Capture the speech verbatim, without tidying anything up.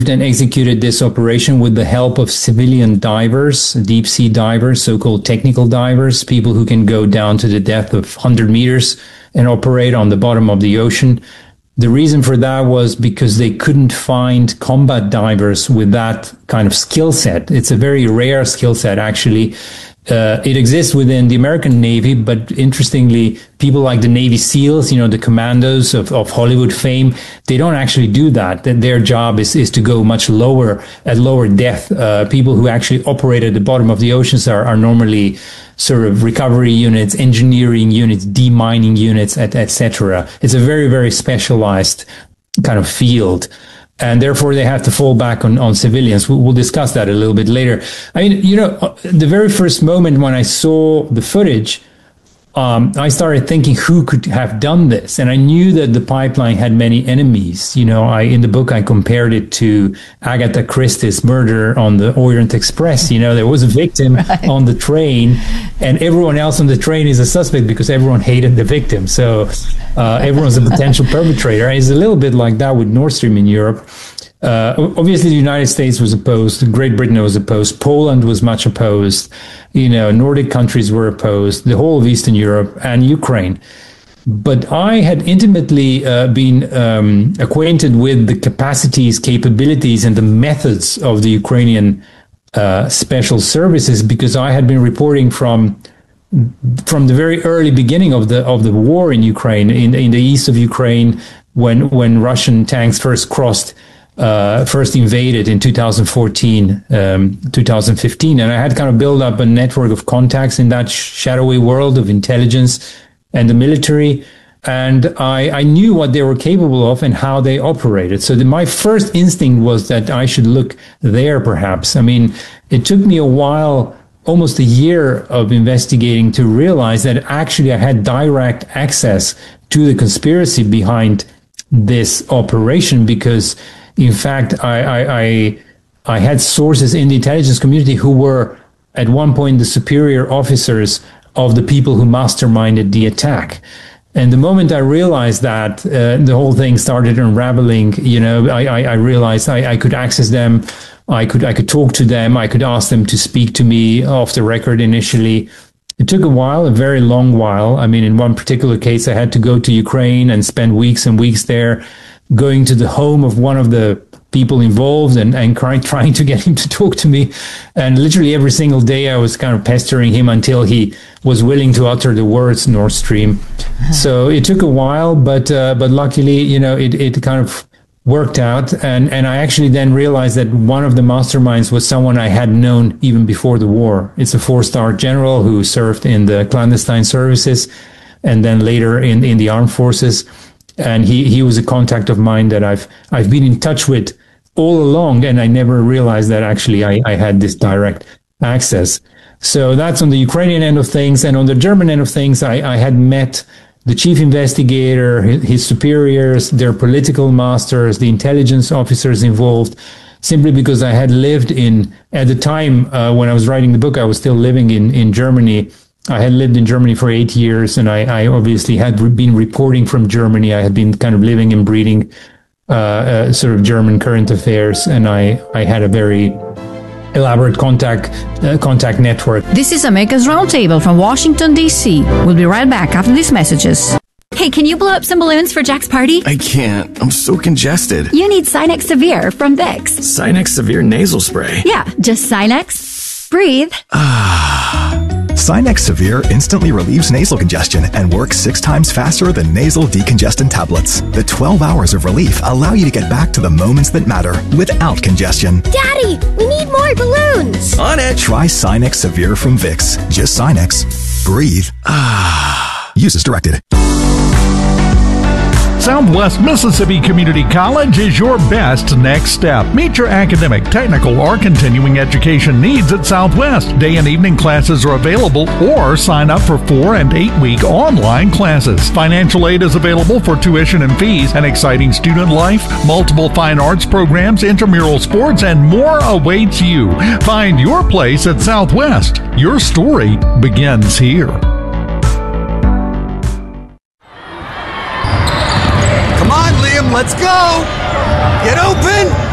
and executed this operation with the help of civilian divers, deep sea divers, so-called technical divers, people who can go down to the depth of one hundred meters and operate on the bottom of the ocean. The reason for that was because they couldn't find combat divers with that kind of skill set. It's a very rare skill set, actually. Uh, it exists within the American Navy, but interestingly, people like the Navy SEALs, you know, the commandos of, of Hollywood fame, they don't actually do that. Their job is, is to go much lower, at lower depth. Uh, people who actually operate at the bottom of the oceans are, are normally sort of recovery units, engineering units, demining units, et cetera. It's a very, very specialized kind of field. And therefore, they have to fall back on, on civilians. We'll, we'll discuss that a little bit later. I mean, you know, the very first moment when I saw the footage, um, I started thinking who could have done this. And I knew that the pipeline had many enemies. You know, I in the book, I compared it to Agatha Christie's murder on the Orient Express. You know, there was a victim right. on the train, and everyone else on the train is a suspect because everyone hated the victim. So uh, everyone's a potential perpetrator. It's a little bit like that with Nord Stream in Europe. Uh, obviously, the United States was opposed. Great Britain was opposed. Poland was much opposed. You know, Nordic countries were opposed. The whole of Eastern Europe and Ukraine. But I had intimately uh, been um, acquainted with the capacities, capabilities, and the methods of the Ukrainian uh, special services because I had been reporting from from the very early beginning of the of the war in Ukraine, in in the east of Ukraine, when when Russian tanks first crossed. Uh, first invaded in two thousand fourteen, um, two thousand fifteen. And I had kind of built up a network of contacts in that shadowy world of intelligence and the military. And I, I knew what they were capable of and how they operated. So the, my first instinct was that I should look there, perhaps. I mean, it took me a while, almost a year of investigating to realize that actually I had direct access to the conspiracy behind this operation because in fact, I, I, I, I had sources in the intelligence community who were at one point the superior officers of the people who masterminded the attack. And the moment I realized that, uh, the whole thing started unraveling. You know, I, I, I realized I, I could access them. I could, I could talk to them. I could ask them to speak to me off the record initially. It took a while, a very long while. I mean, in one particular case, I had to go to Ukraine and spend weeks and weeks there, going to the home of one of the people involved and, and trying, trying to get him to talk to me. And literally every single day I was kind of pestering him until he was willing to utter the words Nord Stream. Uh-huh. So it took a while, but uh, but luckily, you know, it, it kind of worked out. And, and I actually then realized that one of the masterminds was someone I had known even before the war. It's a four-star general who served in the clandestine services and then later in, in the armed forces. And he, he was a contact of mine that I've I've been in touch with all along, and I never realized that actually I, I had this direct access. So that's on the Ukrainian end of things. And on the German end of things, I, I had met the chief investigator, his, his superiors, their political masters, the intelligence officers involved, simply because I had lived in, at the time uh, when I was writing the book, I was still living in, in Germany. I had lived in Germany for eight years, and I, I obviously had re- been reporting from Germany. I had been kind of living and breathing uh, uh, sort of German current affairs, and I, I had a very elaborate contact uh, contact network. This is America's Roundtable from Washington, D C We'll be right back after these messages. Hey, can you blow up some balloons for Jack's party? I can't. I'm so congested. You need Sinex Severe from Vicks. Sinex Severe nasal spray? Yeah, just Sinex. Breathe. Ah. Sinex Severe instantly relieves nasal congestion and works six times faster than nasal decongestant tablets. The twelve hours of relief allow you to get back to the moments that matter without congestion. Daddy, we need more balloons. On it. Try Sinex Severe from Vicks. Just Sinex. Breathe. Ah. Use as directed. Southwest Mississippi Community College is your best next step. Meet your academic, technical, or continuing education needs at Southwest. Day and evening classes are available, or sign up for four and eight week online classes. Financial aid is available for tuition and fees, an exciting student life, multiple fine arts programs, intramural sports, and more awaits you. Find your place at Southwest. Your story begins here. Let's go! Get open!